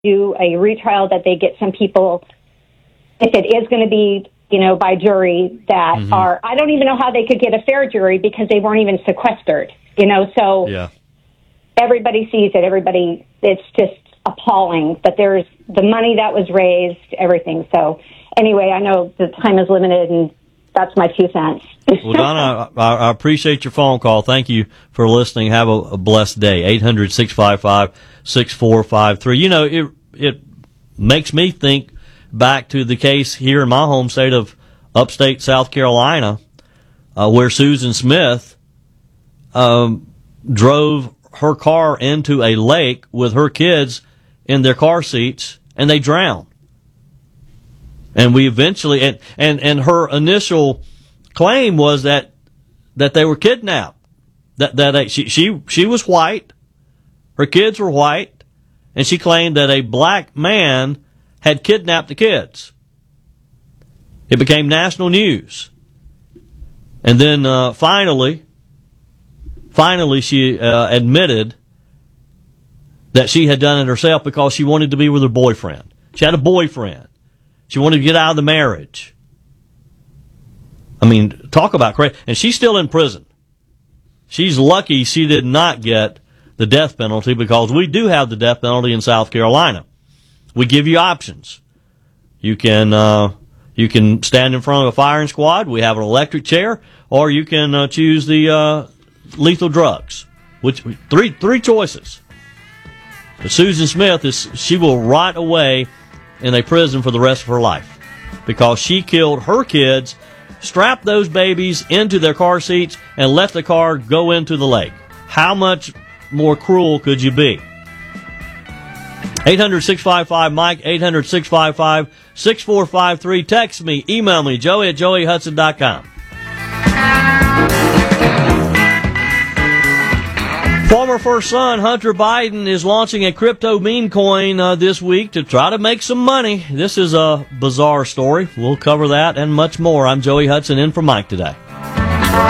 do a retrial, that they get some people, if it is going to be, by jury, that are, I don't even know how they could get a fair jury because they weren't even sequestered, so everybody sees it. It's just appalling. But there's the money that was raised, everything. So anyway, I know the time is limited, and that's my 2 cents. Well, Donna, I appreciate your phone call. Thank you for listening. Have a blessed day. 800-655-6453. It makes me think back to the case here in my home state of upstate South Carolina, where Susan Smith drove her car into a lake with her kids in their car seats, and they drowned. And we eventually, and her initial claim was that they were kidnapped. She was white, her kids were white, and she claimed that a black man had kidnapped the kids. It became national news. And then finally she admitted that she had done it herself because she wanted to be with her boyfriend. She had a boyfriend. She wanted to get out of the marriage. I mean, talk about crazy. And she's still in prison. She's lucky she did not get the death penalty, because we do have the death penalty in South Carolina. We give you options. You can stand in front of a firing squad. We have an electric chair, or you can choose the lethal drugs. Which three choices. But Susan Smith she will rot away in a prison for the rest of her life because she killed her kids, strapped those babies into their car seats, and let the car go into the lake. How much more cruel could you be? 800-655-MIKE, 800-655-6453. Text me, email me, joey@joeyhudson.com. Former First Son Hunter Biden is launching a crypto meme coin this week to try to make some money. This is a bizarre story. We'll cover that and much more. I'm Joey Hudson in for Mike today.